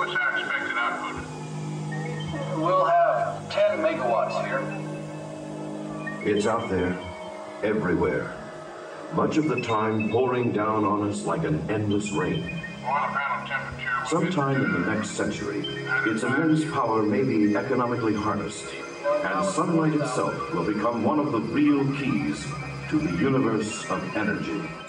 What's our expected output? We'll have 10 megawatts here. It's out there, everywhere. Much of the time pouring down on us like an endless rain. Oil panel temperature. Sometime in the next century, its immense power may be economically harnessed, and sunlight itself will become one of the real keys to the universe of energy.